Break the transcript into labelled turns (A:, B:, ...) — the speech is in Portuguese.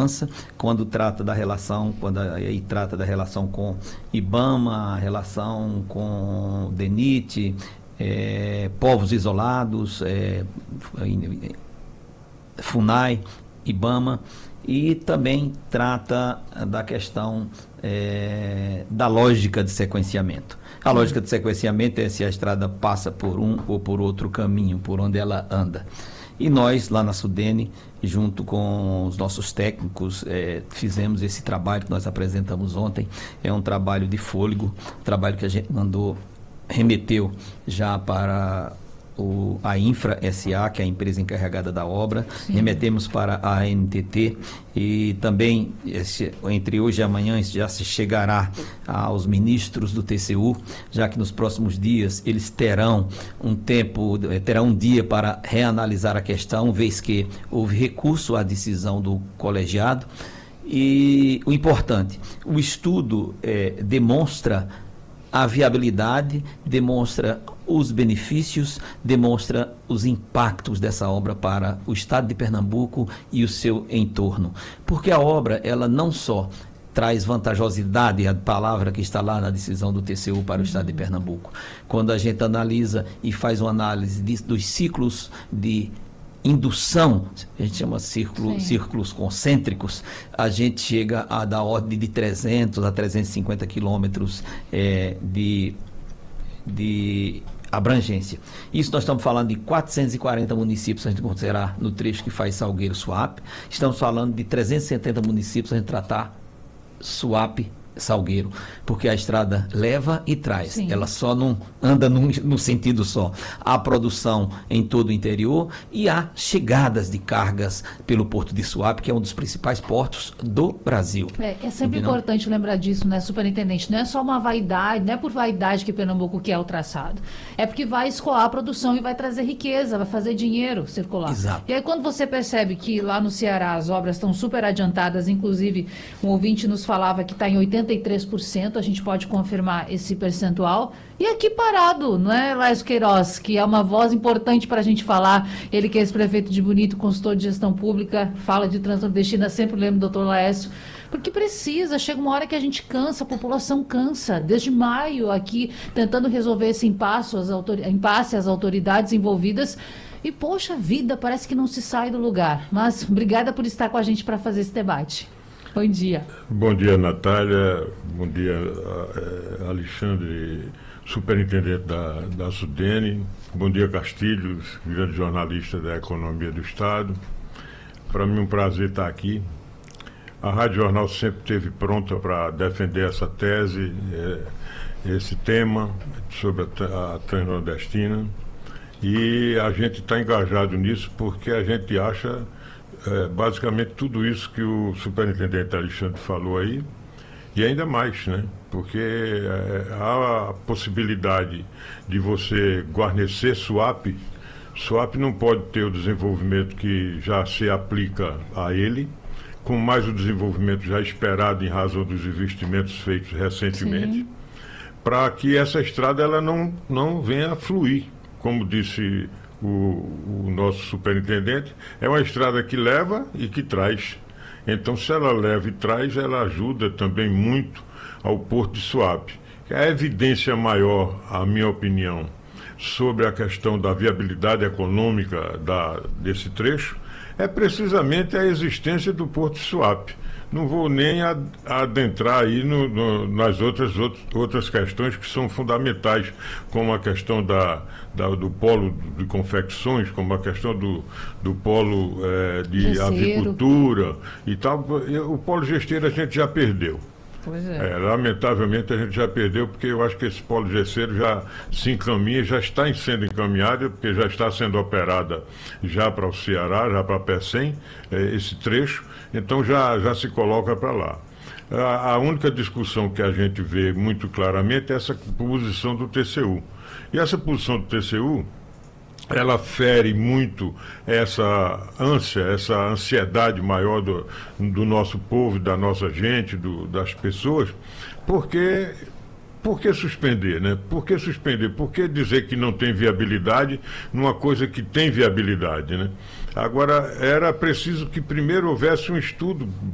A: segurança, quando trata da relação, aí trata da relação com IBAMA, relação com DENIT, povos isolados, FUNAI, IBAMA, e também trata da questão da lógica de sequenciamento. A lógica de sequenciamento é se a estrada passa por um ou por outro caminho, por onde ela anda. E nós, lá na SUDENE, junto com os nossos técnicos, fizemos esse trabalho que nós apresentamos ontem. É um trabalho de fôlego, trabalho que a gente remeteu já para a Infra SA, que é a empresa encarregada da obra. Sim. Remetemos para a ANTT e também, entre hoje e amanhã, já se chegará aos ministros do TCU, já que nos próximos dias eles terão um dia para reanalisar a questão, vez que houve recurso à decisão do colegiado. E o importante, o estudo demonstra a viabilidade, demonstra os benefícios, demonstra os impactos dessa obra para o estado de Pernambuco e o seu entorno. Porque a obra, ela não só traz vantajosidade, a palavra que está lá na decisão do TCU para o estado de Pernambuco. Quando a gente analisa e faz uma análise dos ciclos de indução, a gente chama círculos concêntricos, a gente chega a da ordem de 300 a 350 quilômetros de abrangência. Isso nós estamos falando de 440 municípios, a gente considerar no trecho que faz Salgueiro-Suape. Estamos falando de 370 municípios, a gente tratar Suape-Salgueiro, porque a estrada leva e traz. Sim. Ela só não anda no sentido só. Há produção em todo o interior e há chegadas de cargas pelo Porto de Suape, que é um dos principais portos do Brasil.
B: É sempre importante lembrar disso, né, superintendente? Não é só uma vaidade, não é por vaidade que Pernambuco quer o traçado. É porque vai escoar a produção e vai trazer riqueza, vai fazer dinheiro circular.
A: Exato.
B: E aí quando você percebe que lá no Ceará as obras estão super adiantadas, inclusive um ouvinte nos falava que está em 83%, a gente pode confirmar esse percentual. E aqui parado, não é, Laércio Queiroz, que é uma voz importante para a gente falar, ele que é ex-prefeito de Bonito, consultor de gestão pública, fala de Transnordestina, sempre lembro do doutor Laércio, porque precisa, chega uma hora que a gente cansa, a população cansa, desde maio aqui, tentando resolver esse impasse, as autoridades envolvidas, e poxa vida, parece que não se sai do lugar. Mas obrigada por estar com a gente para fazer esse debate. Bom dia.
C: Bom dia, Natália. Bom dia, Alexandre, superintendente da SUDENE. Bom dia, Castilhos, grande jornalista da Economia do Estado. Para mim é um prazer estar aqui. A Rádio Jornal sempre esteve pronta para defender essa tese, esse tema sobre a Transnordestina. E a gente está engajado nisso porque a gente acha basicamente tudo isso que o superintendente Alexandre falou aí, e ainda mais, né? Porque há a possibilidade de você guarnecer Suape. Suape não pode ter o desenvolvimento que já se aplica a ele, com mais o desenvolvimento já esperado em razão dos investimentos feitos recentemente, para que essa estrada ela não venha a fluir, como disse o nosso superintendente. É uma estrada que leva e que traz. Então, se ela leva e traz, ela ajuda também muito ao Porto de Suape. A evidência maior, a minha opinião, sobre a questão da viabilidade econômica desse trecho é precisamente a existência do Porto de Suape. Não vou nem adentrar aí nas outras questões que são fundamentais, como a questão do polo de confecções, como a questão do polo de avicultura e tal. O polo gesteiro a gente já perdeu.
B: Pois é.
C: Lamentavelmente a gente já perdeu, porque eu acho que esse polo gesseiro já se encaminha, já está sendo encaminhado, porque já está sendo operada já para o Ceará, já para a PECEM, esse trecho, então já se coloca para lá. A única discussão que a gente vê muito claramente é essa posição do TCU. E essa posição do TCU, ela fere muito essa ânsia, essa ansiedade maior do nosso povo, da nossa gente, das pessoas, porque... Por que suspender, né? Por que suspender? Por que dizer que não tem viabilidade numa coisa que tem viabilidade, né? Agora, era preciso que primeiro houvesse um estudo